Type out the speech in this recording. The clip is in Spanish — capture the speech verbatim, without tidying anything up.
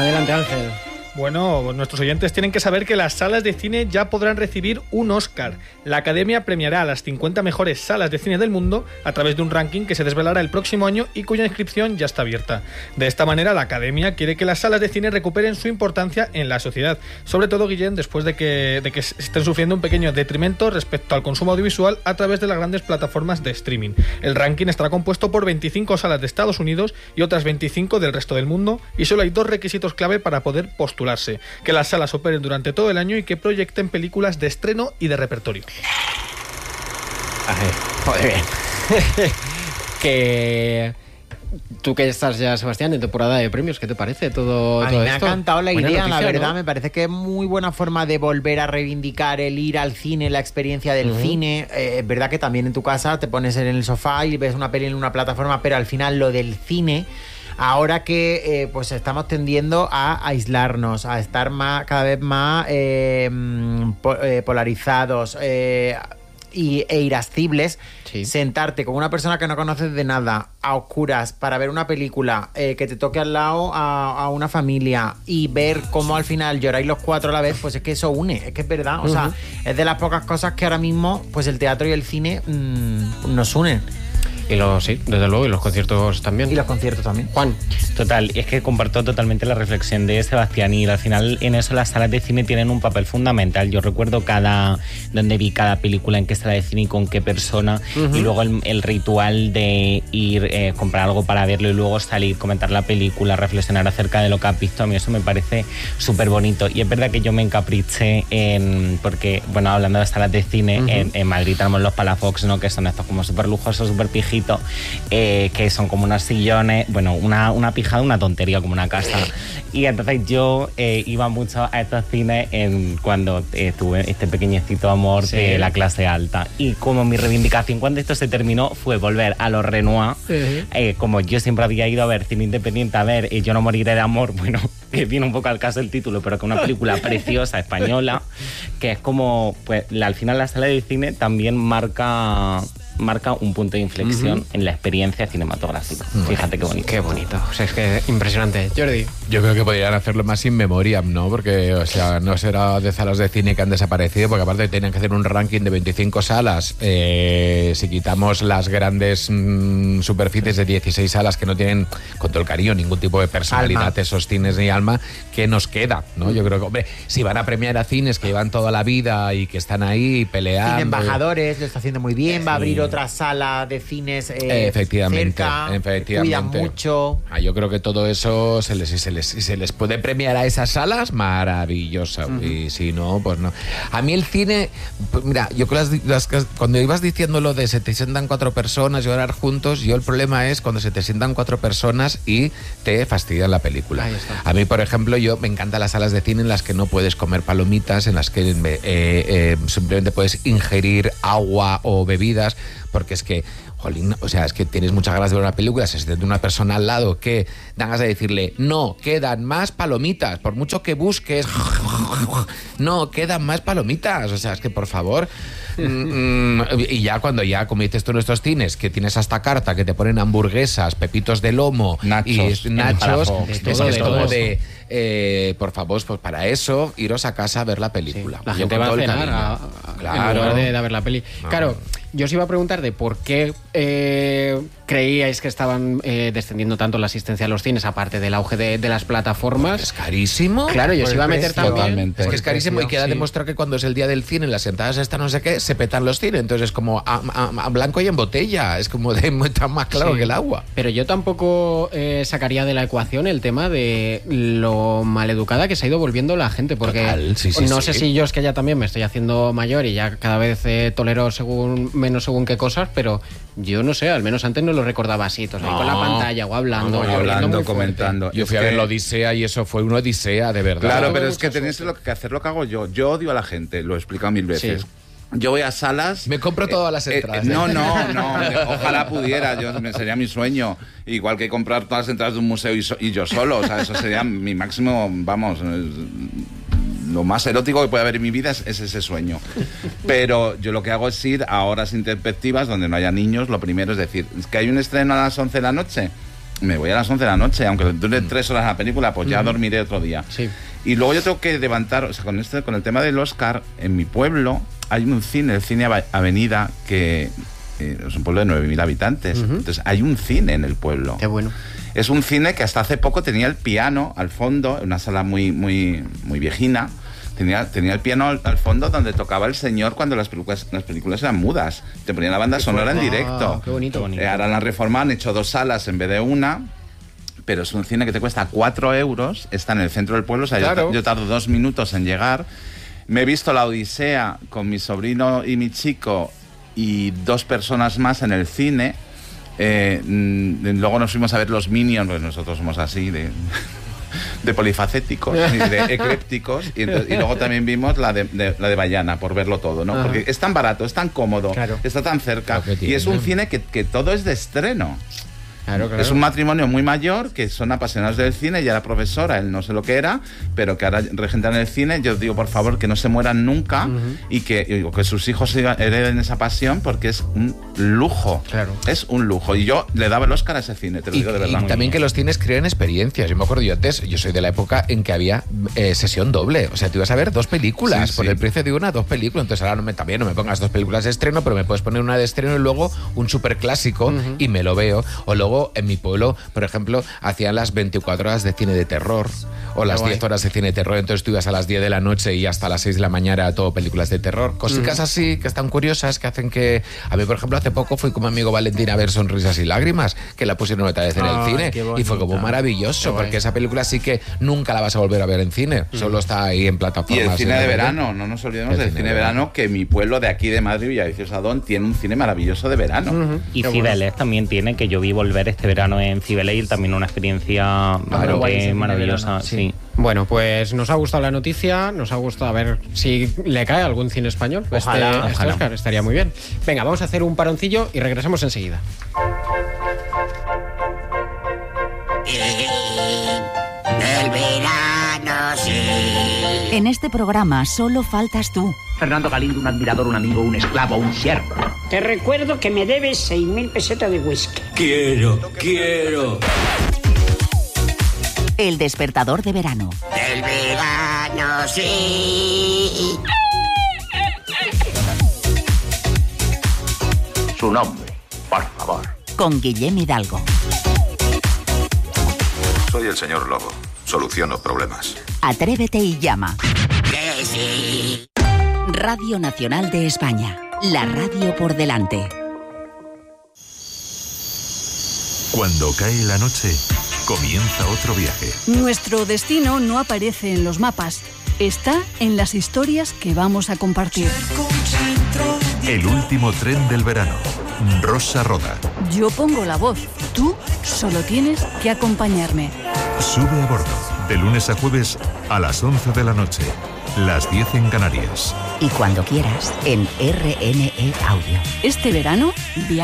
Adelante, Ángel. Bueno, nuestros oyentes tienen que saber que las salas de cine ya podrán recibir un Oscar. La Academia premiará a las cincuenta mejores salas de cine del mundo a través de un ranking que se desvelará el próximo año y cuya inscripción ya está abierta. De esta manera, la Academia quiere que las salas de cine recuperen su importancia en la sociedad. Sobre todo, Guillén, después de que, de que estén sufriendo un pequeño detrimento respecto al consumo audiovisual a través de las grandes plataformas de streaming. El ranking estará compuesto por veinticinco salas de Estados Unidos y otras veinticinco del resto del mundo, y solo hay dos requisitos clave para poder postular: que las salas operen durante todo el año y que proyecten películas de estreno y de repertorio. Ay, joder, bien. Que tú que estás ya, Sebastián, en temporada de premios, ¿qué te parece todo, a todo mí me esto? ha encantado la Buena idea, noticia, la verdad, ¿no? Me parece que es muy buena forma de volver a reivindicar el ir al cine, la experiencia del uh-huh. cine. Eh, es verdad que también en tu casa te pones en el sofá y ves una peli en una plataforma, pero al final lo del cine... Ahora que eh, pues estamos tendiendo a aislarnos, a estar más, cada vez más eh, po- eh, polarizados eh, y, e irascibles, sí. Sentarte con una persona que no conoces de nada, a oscuras, para ver una película, eh, que te toque al lado a, a una familia y ver cómo al final lloráis los cuatro a la vez, pues es que eso une, es que es verdad. O uh-huh. sea, es de las pocas cosas que ahora mismo pues el teatro y el cine mmm, nos unen. Y los, sí, desde luego, y los conciertos también. Y los conciertos también. Juan. Total, es que comparto totalmente la reflexión de Sebastián, y al final en eso las salas de cine tienen un papel fundamental. Yo recuerdo cada donde vi cada película, en qué sala de cine y con qué persona, uh-huh. y luego el, el ritual de ir, eh, comprar algo para verlo y luego salir, comentar la película, reflexionar acerca de lo que has visto. A mí eso me parece súper bonito, y es verdad que yo me encapriché en, porque, bueno, hablando de salas de cine, uh-huh. en, en Madrid tenemos los Palafox, ¿no? Que son estos como súper lujosos, súper pijitos, Eh, que son como unos sillones, bueno, una, una pijada, una tontería, como una casa. Y entonces yo eh, iba mucho a estos cines en, cuando eh, tuve este pequeñecito amor sí. de la clase alta. Y como mi reivindicación cuando esto se terminó fue volver a los Renoir, uh-huh. eh, como yo siempre había ido a ver cine independiente, a ver eh, Yo no moriré de amor, bueno, que viene un poco al caso el título, pero que es una película preciosa, española, que es como, pues al final la sala de cine también marca... marca un punto de inflexión uh-huh. en la experiencia cinematográfica. Bueno, fíjate qué bonito. Qué bonito. O sea, es que impresionante. Jordi. Yo creo que podrían hacerlo más sin memoria, ¿no? Porque, o sea, no será de salas de cine que han desaparecido, porque aparte tenían que hacer un ranking de veinticinco salas. Eh, si quitamos las grandes mmm, superficies de dieciséis salas que no tienen, con todo el cariño, ningún tipo de personalidad, alma. Esos cines ni alma, ¿qué nos queda? ¿No? Yo creo que, hombre, si van a premiar a cines que llevan toda la vida y que están ahí peleando... Cine Embajadores, lo está haciendo muy bien, va a abrir sí. otra sala de cines eh, efectivamente, cerca, efectivamente. cuidan mucho. Ah, yo creo que todo eso se les, se les, se les puede premiar a esas salas, maravillosa. Uh-huh. Y si no, pues no. A mí el cine, pues mira, yo las, las, cuando ibas diciendo lo de se te sientan cuatro personas y orar juntos, yo el problema es cuando se te sientan cuatro personas y te fastidian la película. A mí, por ejemplo, yo me encantan las salas de cine en las que no puedes comer palomitas, en las que eh, eh, simplemente puedes ingerir agua o bebidas, porque es que, jolín, o sea, es que tienes muchas ganas de ver una película, se siente una persona al lado que dan ganas de decirle, no, quedan más palomitas, por mucho que busques, no, quedan más palomitas, o sea, es que por favor... Mm, y ya cuando ya, como dices tú en estos cines, que tienes hasta carta, que te ponen hamburguesas, pepitos de lomo, nachos, y nachos, es que es como de, eh, por favor, pues para eso, iros a casa a ver la película. Sí, la gente va a cenar a, a, claro. en lugar de, de ver la peli. No. Claro, yo os iba a preguntar de por qué eh, creíais que estaban eh, descendiendo tanto la asistencia a los cines, aparte del auge de, de las plataformas. Es carísimo. Claro, yo os iba a meter también. Totalmente. Es que es carísimo y queda sí. demostrado que cuando es el día del cine, las entradas están no sé qué, se petan los cines. Entonces es como a, a, a blanco y en botella. Es como de tan más claro sí. que el agua. Pero yo tampoco eh, sacaría de la ecuación el tema de lo maleducada que se ha ido volviendo la gente. Porque Total, sí, sí, no sí. sé si yo es que ya también me estoy haciendo mayor y ya cada vez eh, tolero según menos según qué cosas, pero yo no sé, al menos antes no lo recordaba así, todos no. ahí con la pantalla o hablando, no, no, hablando, comentando. Yo fui a ver la Odisea y eso fue una odisea, de verdad. Claro, pero es que tenéis lo que hacer lo que hago yo. Yo odio a la gente, lo he explicado mil veces. Sí. Yo voy a salas... Me compro todas las entradas. Eh, eh, no, no, no. Ojalá pudiera. Yo, sería mi sueño. Igual que comprar todas las entradas de un museo y, so, y yo solo. O sea, eso sería mi máximo, vamos... Lo más erótico que puede haber en mi vida es, es ese sueño. Pero yo lo que hago es ir a horas intempestivas donde no haya niños. Lo primero es decir, que hay un estreno a las once de la noche. me voy a las once de la noche, aunque dure tres horas la película, pues ya uh-huh. dormiré otro día. Sí. Y luego yo tengo que levantar, o sea, con, este, con el tema del Oscar, en mi pueblo hay un cine, el Cine Avenida, que eh, es un pueblo de nueve mil habitantes. Uh-huh. Entonces hay un cine en el pueblo. Qué bueno. Es un cine que hasta hace poco tenía el piano al fondo, una sala muy, muy, muy viejina. Tenía, tenía el piano al, al fondo donde tocaba el señor cuando las películas, las películas eran mudas. Te ponían la banda sonora en directo. Ah, qué bonito, bonito. Eh, ahora la han reformado, han hecho dos salas en vez de una. Pero es un cine que te cuesta cuatro euros, está en el centro del pueblo, o sea, claro. yo, yo tardo dos minutos en llegar. Me he visto La Odisea con mi sobrino y mi chico y dos personas más en el cine. Eh, luego nos fuimos a ver los Minions, pues nosotros somos así de, de polifacéticos y de eclépticos. Y, entonces, y luego también vimos la de, de, la de Bayana, por verlo todo, ¿no? Ajá. Porque es tan barato, es tan cómodo, claro. está tan cerca. Y es un cine que, que todo es de estreno. Claro, claro. Es un matrimonio muy mayor que son apasionados del cine. Ya era profesora, él no sé lo que era, pero que ahora regentan el cine. Yo digo, por favor, que no se mueran nunca uh-huh. y que, digo, que sus hijos hereden esa pasión, porque es un lujo. Claro. Es un lujo. Y yo le daba el Oscar a ese cine, te lo y, digo de verdad. Y también que los cines creen experiencias. Yo me acuerdo, yo antes, yo soy de la época en que había eh, sesión doble. O sea, te ibas a ver dos películas sí, por sí. el precio de una, dos películas. Entonces ahora no me, también no me pongas dos películas de estreno, pero me puedes poner una de estreno y luego un súper clásico uh-huh. y me lo veo. O luego en mi pueblo, por ejemplo, hacían las veinticuatro horas de cine de terror o las diez horas de cine de terror, entonces tú ibas a las diez de la noche y hasta las seis de la mañana a todo películas de terror, cositas mm. así que están curiosas, que hacen que... A mí, por ejemplo, hace poco fui con mi amigo Valentín a ver Sonrisas y Lágrimas, que la pusieron otra vez en el cine y fue como maravilloso, porque esa película sí que nunca la vas a volver a ver en cine, mm. solo está ahí en plataformas. Y el cine de verano, no nos olvidemos el del cine de verano, verano, que mi pueblo de aquí de Madrid, Villaviciosa Adón, tiene un cine maravilloso de verano. Mm-hmm. Y Cibeles bueno. también tiene, que yo vi volver este verano en Cibeles y también una experiencia claro, que maravillosa. Sí. sí. Bueno, pues nos ha gustado la noticia, nos ha gustado a ver si le cae algún cine español. Ojalá, este, ojalá. este Oscar estaría muy bien. Venga, vamos a hacer un paroncillo y regresamos enseguida. El verano, sí. En este programa solo faltas tú. Fernando Galindo, un admirador, un amigo, un esclavo, un siervo. Te recuerdo que me debes seis mil pesetas de whisky. Quiero, quiero. El despertador de verano. El verano, sí. Su nombre, por favor. Con Guillem Hidalgo. Soy el señor Lobo. Soluciono problemas. Atrévete y llama. Que sí. Radio Nacional de España. La radio por delante. Cuando cae la noche, comienza otro viaje. Nuestro destino no aparece en los mapas. Está en las historias que vamos a compartir. El último tren del verano. Rosa Roda. Yo pongo la voz. Tú solo tienes que acompañarme. Sube a bordo. De lunes a jueves a las once de la noche. Las diez en Canarias. Y cuando quieras, en R N E Audio. Este verano, viaja.